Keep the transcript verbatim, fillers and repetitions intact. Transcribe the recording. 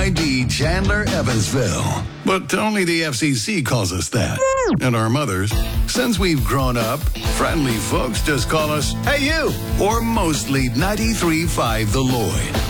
I D Chandler, Evansville. But only the F C C calls us that. And our mothers, since we've grown up, friendly folks just call us, "Hey, you!" Or mostly ninety-three point five The Lloyd.